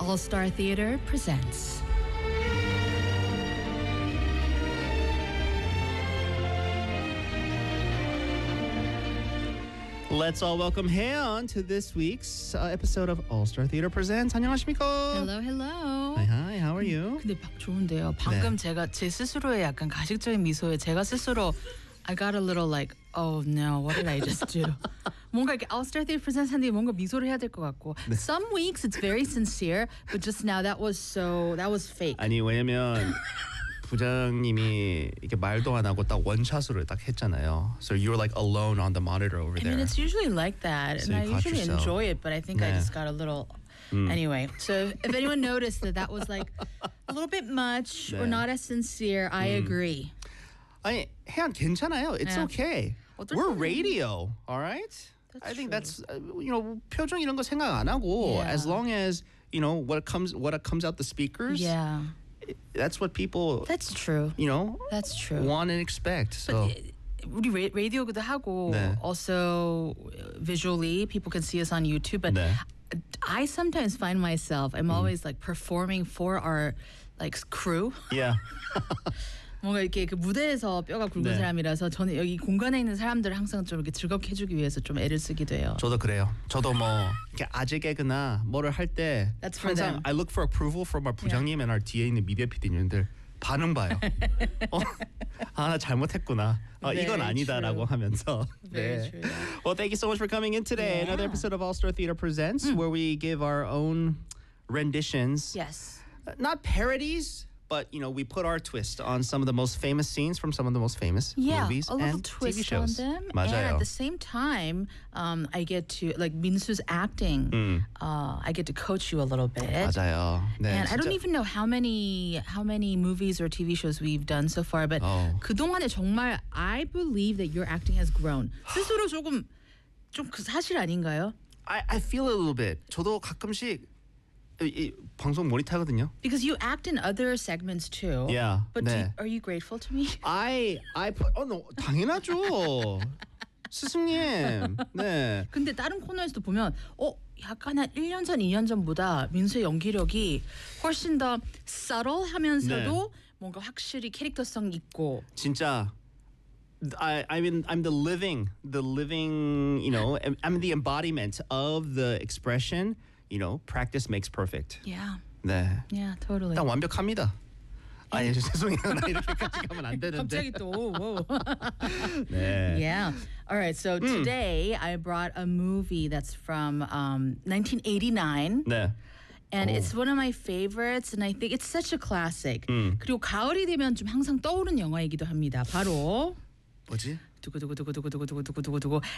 All Star Theater presents. Let's all welcome Haeyeon to this week's episode of All Star Theater Presents. 안녕하십니까? Hello, hello. Hi, how are you? 근데 좋은데요. 방금 네. 제가 제 스스로의 약간 가식적인 미소에 제가 스스로 I got a little like, oh no, what did I just do? 뭔가 이렇게 All Star Theater Presents 하는데 뭔가 미소를 해야 될 것 같고. Some weeks it's very sincere, but just now that was fake. 아니 왜냐면 부장님이 이렇게 말도 안 하고 딱 원샷으로 딱 했잖아요. So you were like alone on the monitor over I there. mean, it's usually like that, So and I you caught usually yourself. enjoy it, but I think I 네. just got a little. Anyway, so if anyone noticed that was like a little bit much or 네. not as sincere, I agree. 아니 혜연 괜찮아요. It's 네. okay. 어쩔 We're 수 없는- radio, all right? That's I think true. that's 표정 이런 거 생각 안 하고 Yeah. as long as what comes out the speakers. Yeah, That's what people that's true. That's true. want and expect. So 우리 라디오도 하고 네. also visually people can see us on YouTube, but 네. I sometimes find myself I'm always like performing for our like crew. yeah. 뭔가 이렇게 그 무대에서 뼈가 굵은 네. 사람이라서 저는 여기 공간에 있는 사람들을 항상 좀 이렇게 즐겁게 해주기 위해서 좀 애를 쓰기도 해요. 저도 그래요. 저도 뭐 이렇게 아재 개그나 뭐를 할 때 That's for 항상 them. I look for approval from our 부장님 and our 뒤에 있는 미디어 PD님들 반응 봐요. 나 잘못했구나. Very 이건 아니다라고 true. 하면서. Very true. Well, thank you so much for coming in today. Yeah. Another episode of All Star Theater Presents, where we give our own renditions. Yes. Not parodies, but we put our twist on some of the most famous scenes from some of the most famous Yeah, movies a little and twist TV shows. on them. 맞아요. And at the same time, I get to like Minsu's acting. I get to coach you a little bit. 맞아요. 네, And I don't 진짜. even know how many movies or TV shows we've done so far, but 그동안에 정말 I believe that your acting has grown. 스스로 좀 그 사실 아닌가요? I feel a little bit. 저도 가끔씩 이 방송 모니터하거든요. Because you act in other segments too. Yeah, But 네. are you grateful to me? I put no, 당연하죠. 스승님. 네. 근데 다른 코너에서도 보면 약간 한 1년 전, 2년 전보다 민수의 연기력이 훨씬 더 subtle 하면서도 뭔가 확실히 캐릭터성 있고. 진짜 I mean I'm the living I'm the embodiment of the expression, practice makes perfect. Yeah. 네. Yeah, totally. 일단 완벽합니다. 아니 죄송해요. 나 이렇게까지 가면 안 되는데. 갑자기 또. whoa. 네. Yeah. All right. So today I brought a movie that's from 1989. 네. And it's one of my favorites, and I think it's such a classic. 그리고 가을이 되면 좀 항상 떠오르는 영화이기도 합니다. 바로 뭐지? 두구두구두구두구두구두구두구